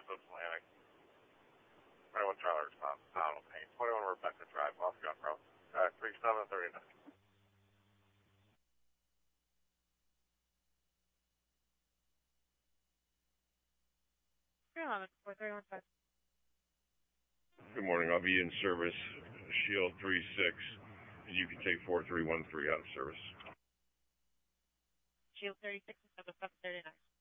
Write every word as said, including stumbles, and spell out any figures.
Southwest Atlantic. twenty-one Charlie response, Donald Payne. twenty-one Rebecca Drive, off gun road. Uh, three seven three nine. Good morning. I'll be in service, Shield three six. You can take four three one three out of service. Shield thirty-six, seven thirty-nine.